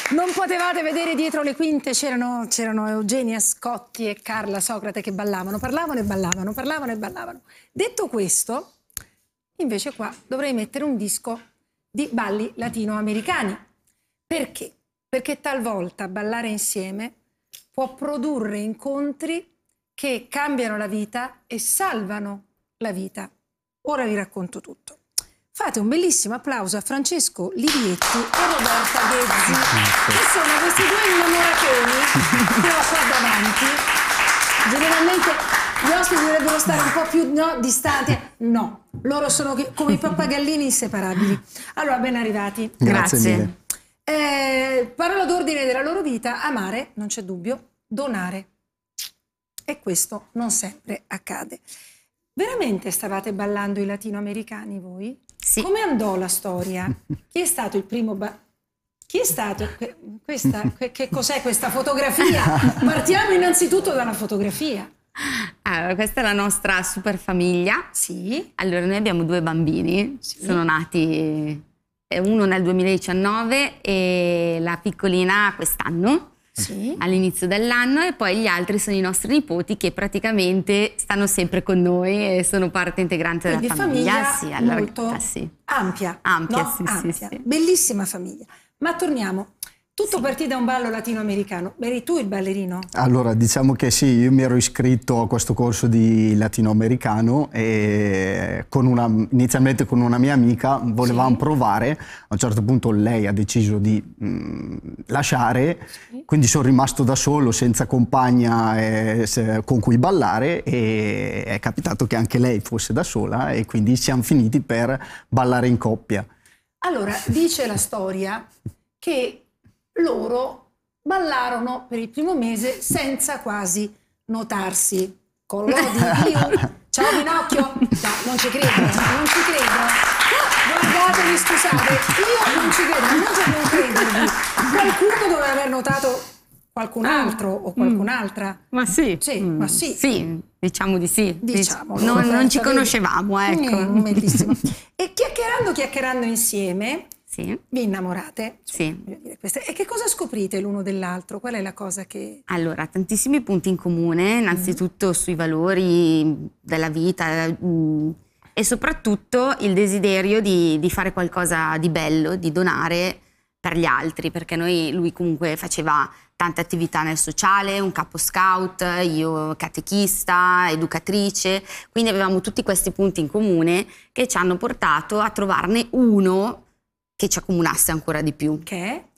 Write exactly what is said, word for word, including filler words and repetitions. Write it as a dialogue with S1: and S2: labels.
S1: Non potevate vedere dietro le quinte, c'erano Eugenia Scotti e Carla Socrate che ballavano, parlavano e ballavano, parlavano e ballavano. Detto questo, invece qua dovrei mettere un disco di balli latinoamericani. Perché? Perché talvolta ballare insieme può produrre incontri che cambiano la vita e salvano la vita. Ora vi racconto tutto. Fate un bellissimo applauso a Francesco Livietti e Roberta Ghezzi, che sono questi due innamoratoni che ho qua davanti. Generalmente gli ospiti dovrebbero stare un po' più no, distanti. No, loro sono come i pappagallini inseparabili. Allora, ben arrivati.
S2: Grazie, Grazie. mille.
S1: Eh, parola d'ordine della loro vita: amare, non c'è dubbio, donare. E questo non sempre accade. Veramente stavate ballando i latinoamericani voi?
S3: Sì.
S1: Come andò la storia? Chi è stato il primo ba... Chi è stato? Questa, che cos'è questa fotografia? Partiamo innanzitutto dalla fotografia.
S3: Allora, questa è la nostra super famiglia.
S1: Sì.
S3: Allora, noi abbiamo due bambini, sì. Sono nati uno nel duemiladiciannove e la piccolina quest'anno. Sì. All'inizio dell'anno, e poi gli altri sono i nostri nipoti che praticamente stanno sempre con noi e sono parte integrante
S1: Quindi
S3: della famiglia.
S1: famiglia
S3: Sì,
S1: molto
S3: allora, sì.
S1: ampia.
S3: Ampia,
S1: no?
S3: sì,
S1: ampia.
S3: Sì, sì.
S1: Bellissima famiglia. Ma torniamo. Tutto sì. partì da un ballo latinoamericano. Eri tu il ballerino?
S2: Allora, diciamo che sì, io mi ero iscritto a questo corso di latinoamericano e con una, inizialmente con una mia amica volevamo sì. provare. A un certo punto lei ha deciso di mh, lasciare, sì. quindi sono rimasto da solo, senza compagna eh, se, con cui ballare, e è capitato che anche lei fosse da sola e quindi siamo finiti per ballare in coppia.
S1: Allora, dice la storia che loro ballarono per il primo mese senza quasi notarsi. Con l'odi di Dio. Ciao Pinocchio! No, non ci credo, non ci credo. Guardatemi, scusate, io non ci credo, non ci credo. Qualcuno doveva aver notato qualcun altro o qualcun'altra.
S3: Ma sì.
S1: Sì, mm. ma sì.
S3: Sì, diciamo di sì.
S1: Diciamo.
S3: Non, non ci conoscevamo, ecco.
S1: Mm, bellissimo. E chiacchierando, chiacchierando insieme...
S3: Sì.
S1: Vi innamorate?
S3: Sì.
S1: Dire, e che cosa scoprite l'uno dell'altro? Qual è la cosa che...
S3: Allora, tantissimi punti in comune, innanzitutto mm. sui valori della vita mh, e soprattutto il desiderio di, di fare qualcosa di bello, di donare per gli altri, perché noi, lui comunque faceva tante attività nel sociale, un capo scout, io catechista, educatrice, quindi avevamo tutti questi punti in comune che ci hanno portato a trovarne uno che ci accomunasse ancora di più.
S1: Che?